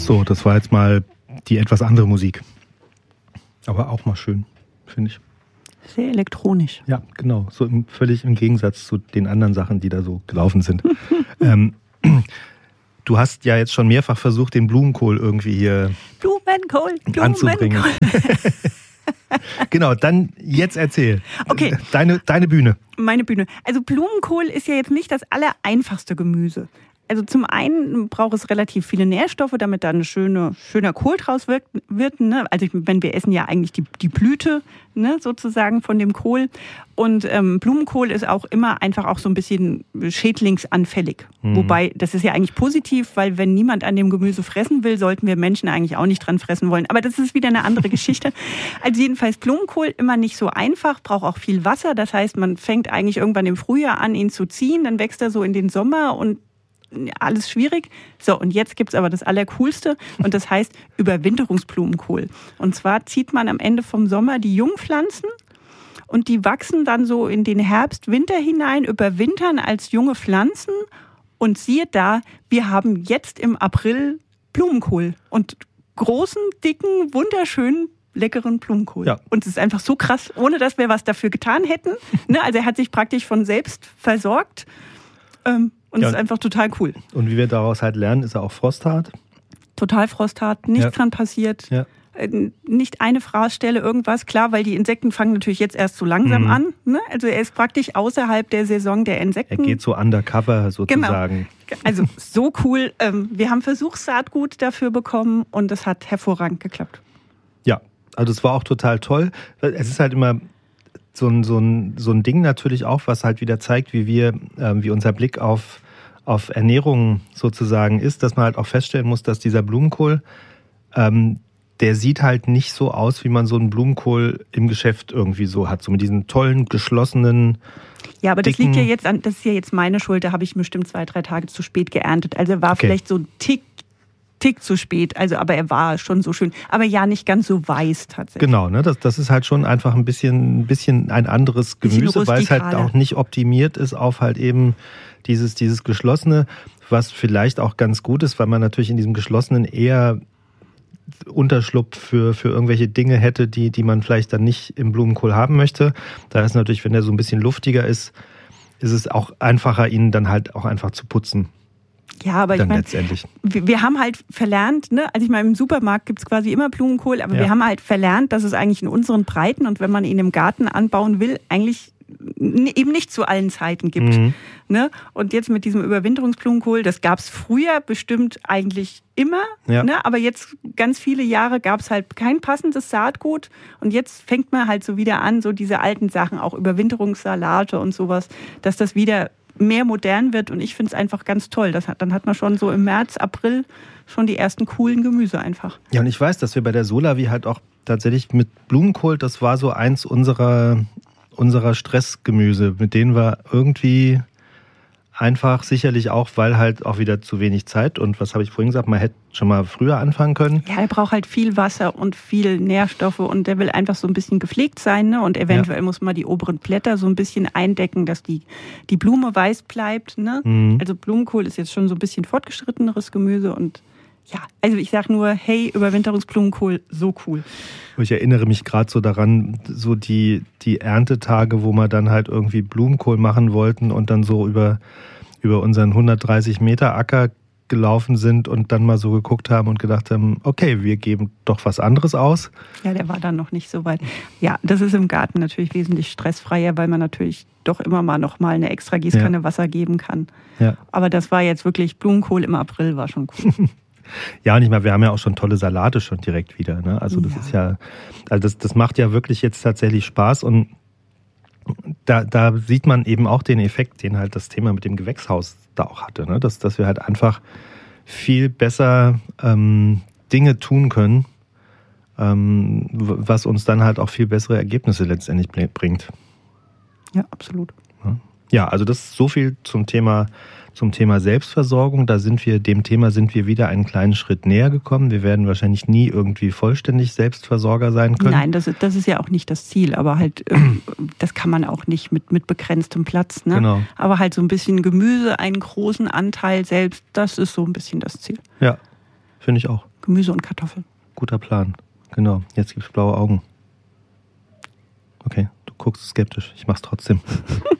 So, das war jetzt mal die etwas andere Musik. Aber auch mal schön, finde ich. Sehr elektronisch. Ja, genau. So völlig im Gegensatz zu den anderen Sachen, die da so gelaufen sind. Du hast ja jetzt schon mehrfach versucht, den Blumenkohl irgendwie hier anzubringen. Genau, dann jetzt erzähl. Okay. Deine Bühne. Meine Bühne. Also Blumenkohl ist ja jetzt nicht das allereinfachste Gemüse. Also zum einen braucht es relativ viele Nährstoffe, damit da ein schöner Kohl draus wird. Ne? Also wir essen ja eigentlich die Blüte, ne, sozusagen von dem Kohl. Und Blumenkohl ist auch immer einfach auch so ein bisschen schädlingsanfällig. Wobei, das ist ja eigentlich positiv, weil wenn niemand an dem Gemüse fressen will, sollten wir Menschen eigentlich auch nicht dran fressen wollen. Aber das ist wieder eine andere Geschichte. Also jedenfalls Blumenkohl immer nicht so einfach, braucht auch viel Wasser. Das heißt, man fängt eigentlich irgendwann im Frühjahr an, ihn zu ziehen. Dann wächst er so in den Sommer und alles schwierig. So, und jetzt gibt's aber das Allercoolste und das heißt Überwinterungsblumenkohl. Und zwar zieht man am Ende vom Sommer die Jungpflanzen und die wachsen dann so in den Herbst, Winter hinein, überwintern als junge Pflanzen und siehe da, wir haben jetzt im April Blumenkohl und großen, dicken, wunderschönen leckeren Blumenkohl. Ja. Und es ist einfach so krass, ohne dass wir was dafür getan hätten. Ne? Also er hat sich praktisch von selbst versorgt. Und es ist einfach total cool. Und wie wir daraus halt lernen, ist er auch frosthart. Total frosthart, nichts dran passiert. Ja. Nicht eine Fraßstelle, irgendwas. Klar, weil die Insekten fangen natürlich jetzt erst so langsam an. Ne? Also er ist praktisch außerhalb der Saison der Insekten. Er geht so undercover sozusagen. Genau. Also so cool. Wir haben Versuchssaatgut dafür bekommen und es hat hervorragend geklappt. Ja, also es war auch total toll. Es ist halt immer so ein Ding natürlich auch, was halt wieder zeigt, wie unser Blick auf Ernährung sozusagen ist, dass man halt auch feststellen muss, dass dieser Blumenkohl, der sieht halt nicht so aus, wie man so einen Blumenkohl im Geschäft irgendwie so hat, so mit diesen tollen, geschlossenen, ja, aber das dicken, liegt ja jetzt das ist ja jetzt meine Schuld, da habe ich bestimmt 2-3 Tage zu spät geerntet. Also er war vielleicht so ein Tick zu spät, aber er war schon so schön. Aber ja, nicht ganz so weiß tatsächlich. Genau, ne? Das ist halt schon einfach ein bisschen ein anderes Gemüse, weil es halt auch nicht optimiert ist auf halt eben dieses Geschlossene, was vielleicht auch ganz gut ist, weil man natürlich in diesem Geschlossenen eher Unterschlupf für irgendwelche Dinge hätte, die man vielleicht dann nicht im Blumenkohl haben möchte. Da ist natürlich, wenn der so ein bisschen luftiger ist es auch einfacher, ihn dann halt auch einfach zu putzen. Ja, aber ich meine, wir haben halt verlernt, ne? Also ich meine, im Supermarkt gibt's quasi immer Blumenkohl, aber wir haben halt verlernt, dass es eigentlich in unseren Breiten und wenn man ihn im Garten anbauen will, eigentlich eben nicht zu allen Zeiten gibt. Ne? Und jetzt mit diesem Überwinterungsblumenkohl, das gab's früher bestimmt eigentlich immer, ne? Aber jetzt ganz viele Jahre gab's halt kein passendes Saatgut und jetzt fängt man halt so wieder an, so diese alten Sachen, auch Überwinterungssalate und sowas, dass das wieder mehr modern wird und ich finde es einfach ganz toll. Dann hat man schon so im März, April schon die ersten coolen Gemüse einfach. Ja, und ich weiß, dass wir bei der Solavi halt auch tatsächlich mit Blumenkohl, das war so eins unserer Stressgemüse, mit denen wir irgendwie einfach sicherlich auch, weil halt auch wieder zu wenig Zeit und was habe ich vorhin gesagt, man hätte schon mal früher anfangen können. Ja, er braucht halt viel Wasser und viel Nährstoffe und der will einfach so ein bisschen gepflegt sein, ne? Und eventuell muss man die oberen Blätter so ein bisschen eindecken, dass die Blume weiß bleibt, ne? Also Blumenkohl ist jetzt schon so ein bisschen fortgeschritteneres Gemüse und ja, also ich sag nur, hey, Überwinterungsblumenkohl, so cool. Ich erinnere mich gerade so daran, so die Erntetage, wo wir dann halt irgendwie Blumenkohl machen wollten und dann so über unseren 130 Meter Acker gelaufen sind und dann mal so geguckt haben und gedacht haben, okay, wir geben doch was anderes aus. Ja, der war dann noch nicht so weit. Ja, das ist im Garten natürlich wesentlich stressfreier, weil man natürlich doch immer mal noch mal eine extra Gießkanne Wasser geben kann. Ja. Aber das war jetzt wirklich Blumenkohl im April, war schon cool. Ja, und ich meine, wir haben ja auch schon tolle Salate schon direkt wieder. Ne? Also das ist ja, also das macht ja wirklich jetzt tatsächlich Spaß und da sieht man eben auch den Effekt, den halt das Thema mit dem Gewächshaus da auch hatte. Ne? Dass wir halt einfach viel besser Dinge tun können, was uns dann halt auch viel bessere Ergebnisse letztendlich bringt. Ja, absolut. Ja, also das ist so viel zum Thema Selbstversorgung. Dem Thema sind wir wieder einen kleinen Schritt näher gekommen. Wir werden wahrscheinlich nie irgendwie vollständig Selbstversorger sein können. Nein, das ist ja auch nicht das Ziel, aber halt, das kann man auch nicht mit begrenztem Platz. Ne? Genau. Aber halt so ein bisschen Gemüse, einen großen Anteil selbst, das ist so ein bisschen das Ziel. Ja. Finde ich auch. Gemüse und Kartoffeln. Guter Plan. Genau. Jetzt gibt's blaue Augen. Okay, du guckst skeptisch. Ich mach's trotzdem.